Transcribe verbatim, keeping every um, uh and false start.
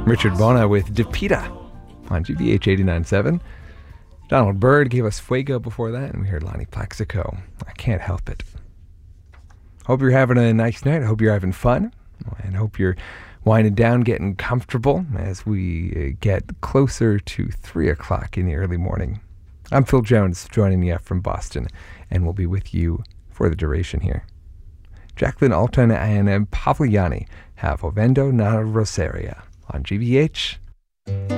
Richard Bona with DePita on G B H eighty-nine point seven. Donald Byrd gave us Fuego before that, and we heard Lonnie Plaxico. I Can't Help It. Hope you're having a nice night. I hope you're having fun, and hope you're winding down, getting comfortable as we get closer to three o'clock in the early morning. I'm Phil Jones, joining you from Boston, and we'll be with you for the duration here. Jacqueline Alton and Pavliani have Ovendo na Rosaria on G B H.